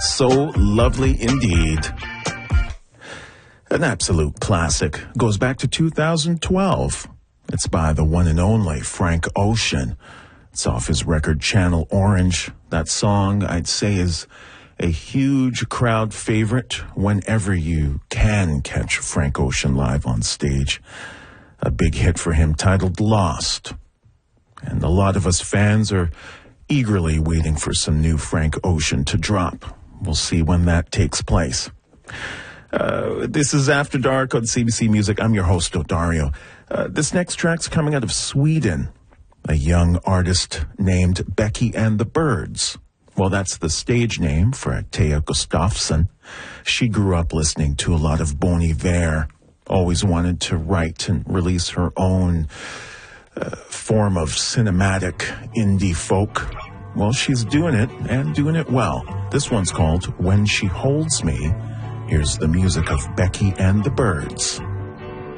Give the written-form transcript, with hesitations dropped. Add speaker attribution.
Speaker 1: So lovely indeed. An absolute classic. Goes back to 2012. It's by the one and only Frank Ocean. It's off his record Channel Orange. That song, I'd say, is a huge crowd favorite whenever you can catch Frank Ocean live on stage. A big hit for him titled Lost. And a lot of us fans are eagerly waiting for some new Frank Ocean to drop. We'll see when that takes place. This is After Dark on CBC Music. I'm your host, Odario. This next track's coming out of Sweden. A young artist named Becky and the Birds. Well, that's the stage name for Thea Gustafsson. She grew up listening to a lot of Bon Iver. Always wanted to write and release her own form of cinematic indie folk. Well, she's doing it, and doing it well. This one's called When She Holds Me. Here's the music of Becky and the Birds.